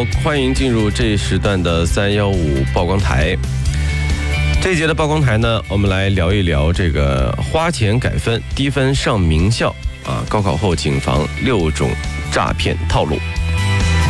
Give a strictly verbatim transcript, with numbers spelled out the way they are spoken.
好，欢迎进入这一时段的三一五曝光台。这一节的曝光台呢，我们来聊一聊这个花钱改分、低分上名校啊，高考后谨防六种诈骗套路。